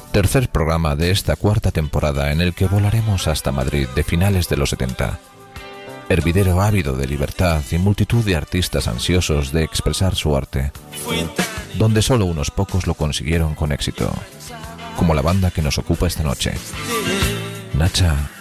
Tercer programa de esta cuarta temporada en el que volaremos hasta Madrid de finales de los 70. Hervidero ávido de libertad y multitud de artistas ansiosos de expresar su arte, donde solo unos pocos lo consiguieron con éxito, como la banda que nos ocupa esta noche, Nacha